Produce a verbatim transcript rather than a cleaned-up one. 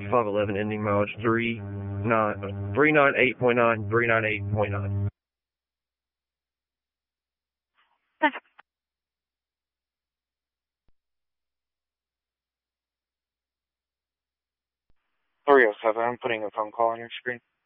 five eleven ending mileage three nine three nine eight point nine three nine eight point nine. three oh seven, I'm putting a phone call on your screen.